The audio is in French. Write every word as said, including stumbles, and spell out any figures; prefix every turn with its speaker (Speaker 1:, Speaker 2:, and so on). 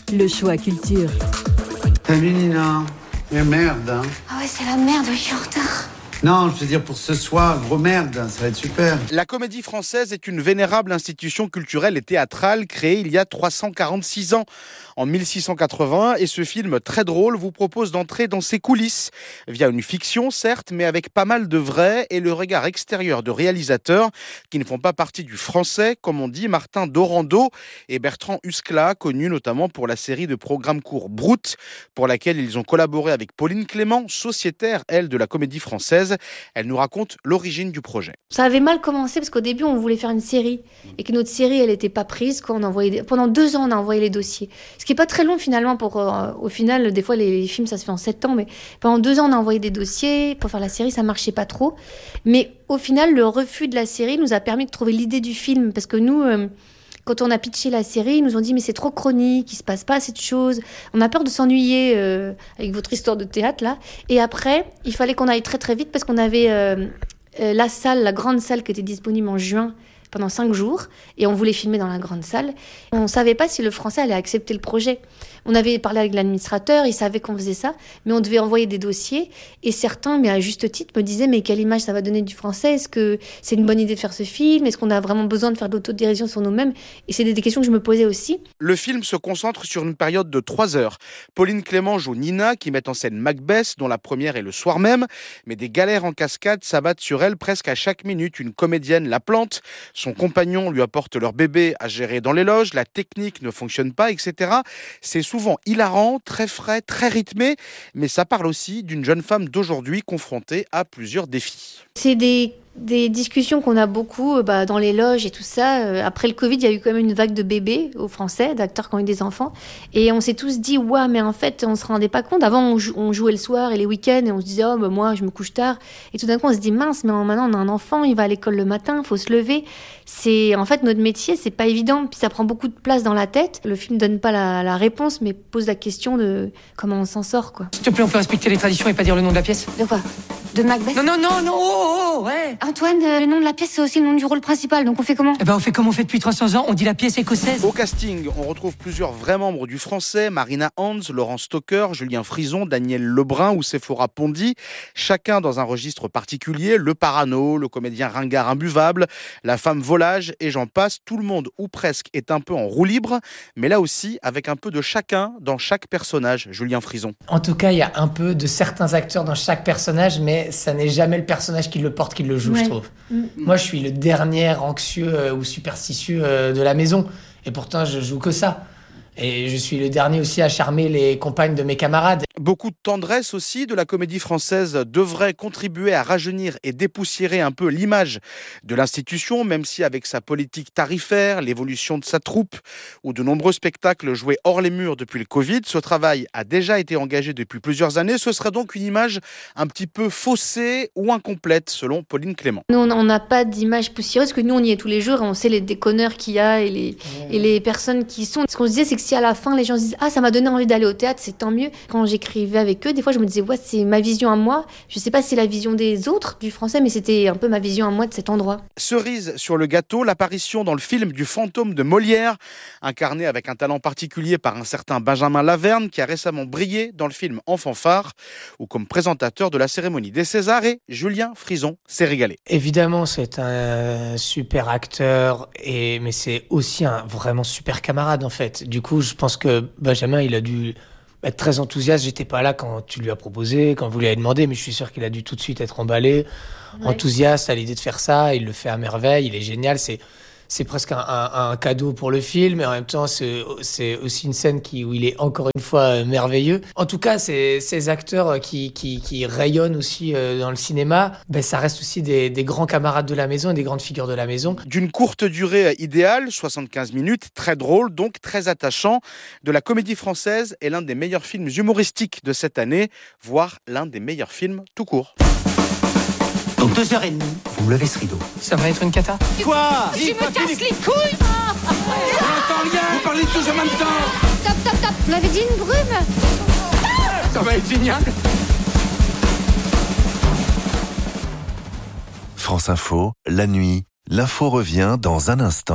Speaker 1: le choix culture.
Speaker 2: Salut Nina. Mais merde, hein.
Speaker 3: Ah ouais, c'est la merde, je suis en retard.
Speaker 2: Non, je veux dire pour ce soir, gros merde, ça va être super.
Speaker 4: La Comédie Française est une vénérable institution culturelle et théâtrale créée il y a trois cent quarante-six ans, en mille six cent quatre-vingts, et ce film très drôle vous propose d'entrer dans ses coulisses, via une fiction certes, mais avec pas mal de vrai et le regard extérieur de réalisateurs qui ne font pas partie du français, comme on dit Martin Dorando et Bertrand Huskla, connus notamment pour la série de programmes courts Brut, pour laquelle ils ont collaboré avec Pauline Clément, sociétaire, elle, de la Comédie Française. Elle nous raconte l'origine du projet.
Speaker 5: Ça avait mal commencé parce qu'au début, on voulait faire une série et que notre série, elle n'était pas prise. Quoi. On envoyait des... Pendant deux ans, on a envoyé les dossiers. Ce qui n'est pas très long finalement. Pour, euh, au final, des fois, les, les films, ça se fait en sept ans. Mais pendant deux ans, on a envoyé des dossiers. Pour faire la série, ça ne marchait pas trop. Mais au final, le refus de la série nous a permis de trouver l'idée du film. Parce que nous... Euh, Quand on a pitché la série, ils nous ont dit « mais c'est trop chronique, il ne se passe pas assez de choses, on a peur de s'ennuyer euh, avec votre histoire de théâtre là ». Et après, il fallait qu'on aille très très vite parce qu'on avait euh, euh, la salle, la grande salle qui était disponible en juin pendant cinq jours et on voulait filmer dans la grande salle. On ne savait pas si le français allait accepter le projet. On avait parlé avec l'administrateur, il savait qu'on faisait ça, mais on devait envoyer des dossiers et certains, mais à juste titre, me disaient « mais quelle image ça va donner du français ? Est-ce que c'est une bonne idée de faire ce film ? Est-ce qu'on a vraiment besoin de faire de l'autodérision sur nous-mêmes ?» Et c'est des questions que je me posais aussi.
Speaker 4: Le film se concentre sur une période de trois heures. Pauline Clément joue Nina, qui met en scène Macbeth, dont la première est le soir même, mais des galères en cascade s'abattent sur elle presque à chaque minute. Une comédienne la plante, son compagnon lui apporte leur bébé à gérer dans les loges, la technique ne fonctionne pas, et cetera. C'est souvent hilarant, très frais, très rythmé, mais ça parle aussi d'une jeune femme d'aujourd'hui confrontée à plusieurs défis.
Speaker 5: C'est des, des discussions qu'on a beaucoup bah, dans les loges et tout ça. Après le Covid, il y a eu quand même une vague de bébés aux Français, d'acteurs qui ont eu des enfants. Et on s'est tous dit, ouais, mais en fait, on ne se rendait pas compte. Avant, on, jou- on jouait le soir et les week-ends et on se disait, oh, bah, moi, je me couche tard. Et tout d'un coup, on se dit, mince, mais maintenant, on a un enfant, il va à l'école le matin, il faut se lever. C'est, en fait, notre métier, c'est pas évident. Puis ça prend beaucoup de place dans la tête. Le film donne pas la, la réponse, mais pose la question de comment on s'en sort, quoi.
Speaker 6: S'il te plaît, on peut respecter les traditions et pas dire le nom de la pièce ?
Speaker 3: De quoi ? De Macbeth ?
Speaker 6: Non, non, non, non, oh, oh, ouais.
Speaker 3: Antoine, euh, le nom de la pièce, c'est aussi le nom du rôle principal, donc on fait comment ?
Speaker 6: Eh ben, on fait comme on fait depuis trois cents ans, on dit la pièce écossaise.
Speaker 4: Au casting, on retrouve plusieurs vrais membres du français, Marina Hans, Laurent Stocker, Julien Frison, Daniel Lebrun ou Sephora Pondy, chacun dans un registre particulier, le parano, le comédien ringard imbuvable, la femme volage et j'en passe, tout le monde ou presque est un peu en roue libre, mais là aussi avec un peu de chacun dans chaque personnage, Julien Frison.
Speaker 7: En tout cas, il y a un peu de certains acteurs dans chaque personnage, mais ça n'est jamais le personnage qui le porte, qui le joue,
Speaker 5: Ouais.
Speaker 7: je trouve.
Speaker 5: Mmh.
Speaker 7: Moi, je suis le dernier anxieux euh, ou superstitieux euh, de la maison. Et pourtant, je joue que ça. Et je suis le dernier aussi à charmer les compagnes de mes camarades.
Speaker 4: Beaucoup de tendresse aussi de la Comédie Française devrait contribuer à rajeunir et dépoussiérer un peu l'image de l'institution, même si avec sa politique tarifaire, l'évolution de sa troupe ou de nombreux spectacles joués hors les murs depuis le Covid, ce travail a déjà été engagé depuis plusieurs années. Ce serait donc une image un petit peu faussée ou incomplète, selon Pauline Clément.
Speaker 5: Nous, on n'a pas d'image poussiéreuse, parce que nous, on y est tous les jours et on sait les déconneurs qu'il y a et les, mmh. et les personnes qui sont. Ce qu'on se disait, c'est que si à la fin, les gens se disent « Ah, ça m'a donné envie d'aller au théâtre, c'est tant mieux ». Quand j'écrivais avec eux, des fois, je me disais « Ouais, c'est ma vision à moi ». Je sais pas si c'est la vision des autres du français, mais c'était un peu ma vision à moi de cet endroit.
Speaker 4: Cerise sur le gâteau, l'apparition dans le film du fantôme de Molière, incarné avec un talent particulier par un certain Benjamin Laverne, qui a récemment brillé dans le film En fanfare, ou comme présentateur de la cérémonie des Césars, et Julien Frison s'est régalé.
Speaker 7: Évidemment, c'est un super acteur, et... mais c'est aussi un vraiment super camarade, en fait. Du coup, je pense que Benjamin, il a dû être très enthousiaste. J'étais pas là quand tu lui as proposé, quand vous lui avez demandé, mais je suis sûr qu'il a dû tout de suite être emballé, ouais. enthousiaste à l'idée de faire ça. Il le fait à merveille, il est génial. C'est, c'est presque un, un, un cadeau pour le film, et en même temps, c'est, c'est aussi une scène qui, où il est encore une fois merveilleux. En tout cas, c'est, ces acteurs qui, qui, qui rayonnent aussi dans le cinéma, ben, ça reste aussi des, des grands camarades de la maison et des grandes figures de la maison.
Speaker 4: D'une courte durée idéale, soixante-quinze minutes, très drôle, donc très attachant. De la Comédie Française est l'un des meilleurs films humoristiques de cette année, voire l'un des meilleurs films tout court.
Speaker 8: Dans deux heures et demie, vous me levez ce rideau.
Speaker 6: Ça va être une cata.
Speaker 8: Quoi ?
Speaker 3: Je me casse les couilles.
Speaker 8: J'entends rien. Vous parlez tous en même temps.
Speaker 3: Stop, stop, stop. Vous m'avez dit une brume.
Speaker 8: Ça va être génial.
Speaker 9: France Info, la nuit, l'info revient dans un instant.